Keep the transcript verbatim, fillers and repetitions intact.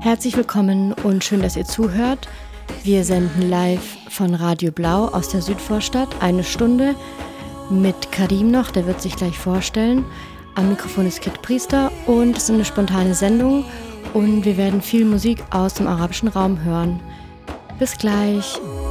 Herzlich willkommen und schön, dass ihr zuhört. Wir senden live von Radio Blau aus der Südvorstadt, eine Stunde mit Karim noch, der wird sich gleich vorstellen. Am Mikrofon ist Kit Priester und es ist eine spontane Sendung und wir werden viel Musik aus dem arabischen Raum hören. Bis gleich.